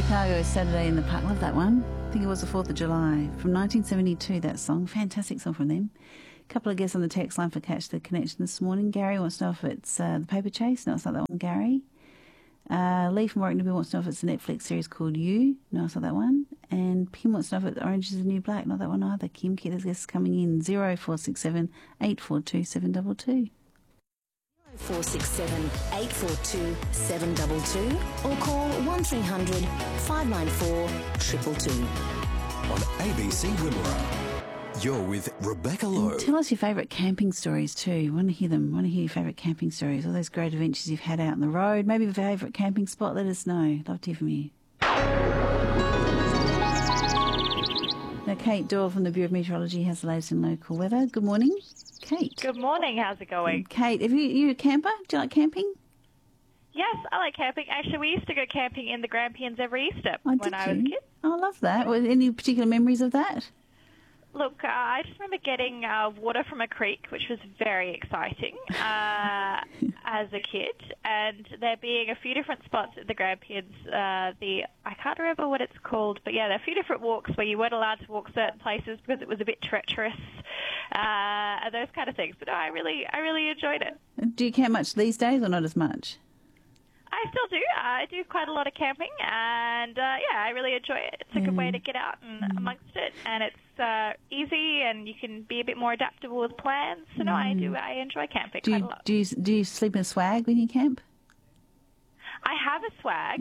Chicago, Saturday in the Park. Love that one. I think it was the 4th of July. From 1972, that song. Fantastic song from them. A couple of guests on the text line for Catch the Connection this morning. Gary wants to know if it's The Paper Chase. No, it's not that one, Gary. Lee from Warwick wants to know if it's a Netflix series called You. No, it's not that one. And Kim wants to know if it's Orange is the New Black. Not that one either. Kim, keep those guests coming in. 0467 842 722. 0467 842 722 or call 1300 594 222. On ABC Wimmera, you're with Rebecca Lowe. And tell us your favourite camping stories too. Want to hear them. Want to hear your favourite camping stories. All those great adventures you've had out on the road. Maybe your favourite camping spot. Let us know. Love to hear from you. Now, Kate Doyle from the Bureau of Meteorology has the latest in local weather. Good morning, Kate. Good morning. How's it going? Kate, you a camper? Do you like camping? Yes, I like camping. Actually, we used to go camping in the Grampians every Easter Oh, when I was a kid. Oh, I love that. Any particular memories of that? Look, I just remember getting water from a creek, which was very exciting as a kid, and there being a few different spots at the Grampians. I can't remember what it's called, but yeah, there are a few different walks where you weren't allowed to walk certain places because it was a bit treacherous, and those kind of things. But no, I really enjoyed it. Do you camp much these days or not as much? I still do. I do quite a lot of camping, and I really enjoy it. It's a good way to get out and amongst it, and it's easy, and you can be a bit more adaptable with plans. So no, I enjoy camping quite a lot. Do you sleep in swag when you camp? I have a swag.